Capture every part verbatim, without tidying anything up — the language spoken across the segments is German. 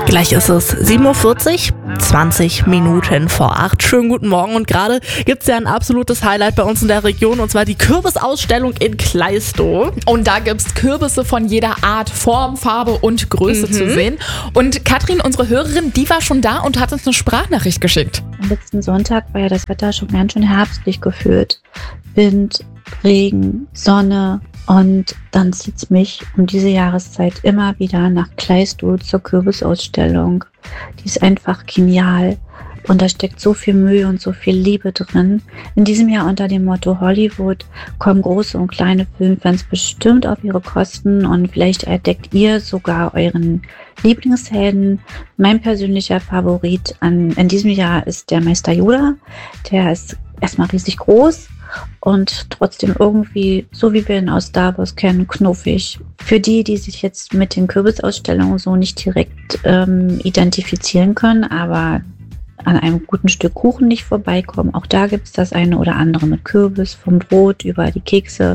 Gleich ist es sieben Uhr vierzig, zwanzig Minuten vor acht. Schönen guten Morgen und gerade gibt es ja ein absolutes Highlight bei uns in der Region und zwar die Kürbisausstellung in Kleistow. Und da gibt es Kürbisse von jeder Art, Form, Farbe und Größe Mhm. zu sehen. Und Katrin, unsere Hörerin, die war schon da und hat uns eine Sprachnachricht geschickt. Am letzten Sonntag war ja das Wetter schon ganz schön herbstlich gefühlt. Wind, Regen, Sonne. Und dann zieht es mich um diese Jahreszeit immer wieder nach Kleistow zur Kürbisausstellung. Die ist einfach genial. Und da steckt so viel Mühe und so viel Liebe drin. In diesem Jahr unter dem Motto Hollywood kommen große und kleine Filmfans bestimmt auf ihre Kosten und vielleicht entdeckt ihr sogar euren Lieblingshelden. Mein persönlicher Favorit an, in diesem Jahr ist der Meister Yoda. Der ist erstmal riesig groß und trotzdem irgendwie, so wie wir ihn aus Star Wars kennen, knuffig. Für die, die sich jetzt mit den Kürbisausstellungen so nicht direkt ähm, identifizieren können, aber an einem guten Stück Kuchen nicht vorbeikommen. Auch da gibt es das eine oder andere mit Kürbis, vom Brot über die Kekse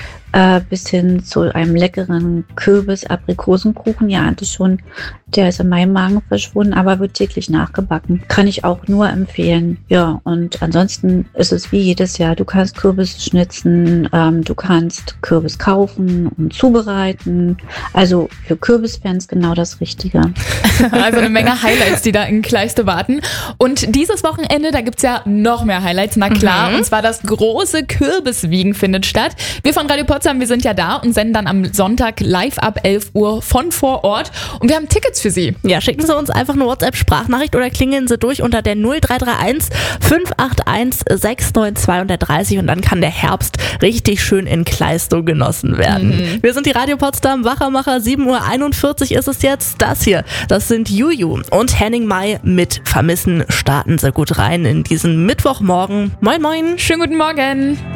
äh, bis hin zu einem leckeren Kürbis-Aprikosenkuchen. Ja, ahnt es schon, der ist in meinem Magen verschwunden, aber wird täglich nachgebacken. Kann ich auch nur empfehlen. Ja, und ansonsten ist es wie jedes Jahr. Du kannst Kürbis schnitzen, ähm, du kannst Kürbis kaufen und zubereiten. Also für Kürbisfans genau das Richtige. Also eine Menge Highlights, die da in Kleistow warten. Und dieses Wochenende, da gibt's ja noch mehr Highlights, na klar. Mhm. Und zwar das große Kürbiswiegen findet statt. Wir von Radio Potsdam, wir sind ja da und senden dann am Sonntag live ab elf Uhr von vor Ort. Und wir haben Tickets für Sie. Ja, schicken Sie uns einfach eine WhatsApp-Sprachnachricht oder klingeln Sie durch unter der null drei drei eins fünf acht eins sechs neun zwei drei null und dann kann der Herbst richtig schön in Kleistow genossen werden. Mhm. Wir sind die Radio Potsdam Wachermacher, sieben Uhr einundvierzig ist es jetzt. Das hier, das sind Juju und Henning Mai mit Vermissen. Starten Sie gut rein in diesen Mittwochmorgen. Moin moin. Schönen guten Morgen.